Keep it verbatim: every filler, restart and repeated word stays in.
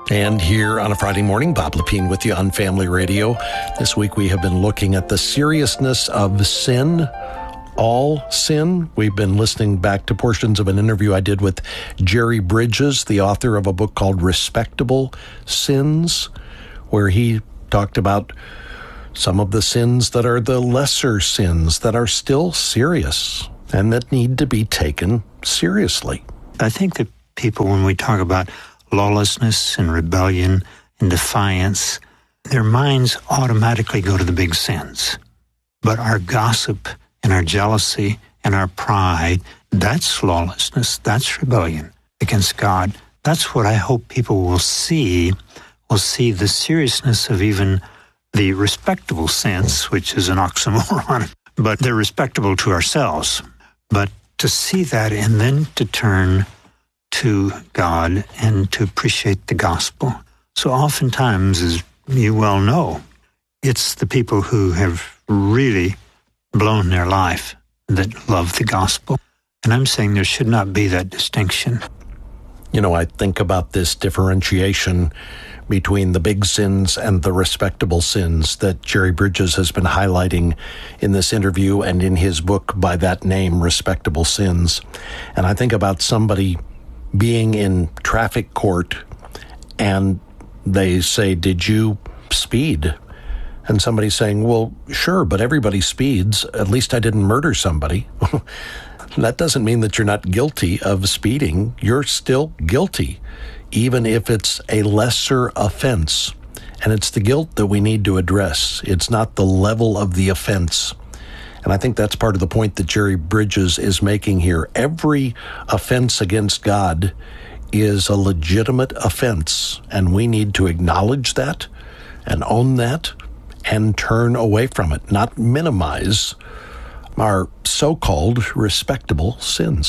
And here on a Friday morning, Bob Lepine with you on Family Radio. This week we have been looking at the seriousness of sin, all sin. We've been listening back to portions of an interview I did with Jerry Bridges, the author of a book called Respectable Sins, where he talked about some of the sins that are the lesser sins that are still serious and that need to be taken seriously. I think that people, when we talk about lawlessness and rebellion and defiance, their minds automatically go to the big sins. But our gossip and our jealousy and our pride, that's lawlessness, that's rebellion against God. That's what I hope people will see, will see the seriousness of even the respectable sins, which is an oxymoron, but they're respectable to ourselves. But to see that and then to turn to God and to appreciate the gospel. So oftentimes, as you well know, it's the people who have really blown their life that love the gospel. And I'm saying there should not be that distinction. You know, I think about this differentiation between the big sins and the respectable sins that Jerry Bridges has been highlighting in this interview and in his book by that name, Respectable Sins. And I think about somebody being in traffic court and they say, "Did you speed?" And somebody saying, "Well, sure, but everybody speeds. At least I didn't murder somebody." That doesn't mean that you're not guilty of speeding. You're still guilty, even if it's a lesser offense. And it's the guilt that we need to address. It's not the level of the offense. And I think that's part of the point that Jerry Bridges is making here. Every offense against God is a legitimate offense, and we need to acknowledge that and own that and turn away from it, not minimize our so-called respectable sins.